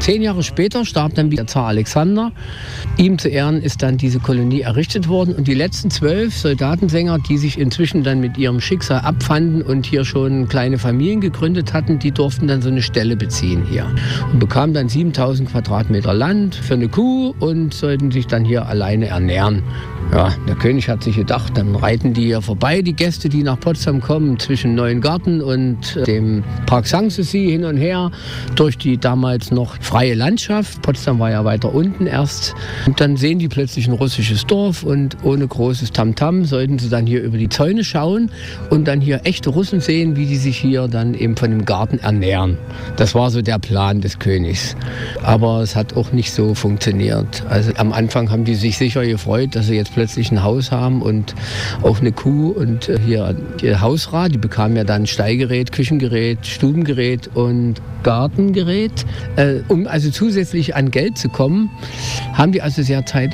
10 Jahre später starb dann der Zar Alexander. Ihm zu Ehren ist dann diese Kolonie errichtet worden. Und die letzten 12 Soldatensänger, die sich inzwischen dann mit ihrem Schicksal abfanden und hier schon kleine Familien gegründet hatten, die durften dann so eine Stelle beziehen hier. Und bekamen dann 7000 Quadratmeter Land für eine Kuh und sollten sich dann hier alleine ernähren. Ja, der König hat sich gedacht, dann reiten die hier vorbei, die Gäste, die nach Potsdam kommen, zwischen Neuengarten und dem Park Sanssouci hin und her, durch die damals noch freie Landschaft. Potsdam war ja weiter unten erst. Und dann sehen die plötzlich ein russisches Dorf und ohne großes Tamtam sollten sie dann hier über die Zäune schauen und dann hier echte Russen sehen, wie die sich hier dann eben von dem Garten ernähren. Das war so der Plan des Königs. Aber es hat auch nicht so funktioniert. Also am Anfang haben die sich sicher gefreut, dass sie jetzt plötzlich ein Haus haben und auch eine Kuh und hier ihr Hausrat. Die bekamen ja dann Stallgerät, Küchengerät, Stubengerät und Gartengerät. Um also zusätzlich an Geld zu kommen, haben die also sehr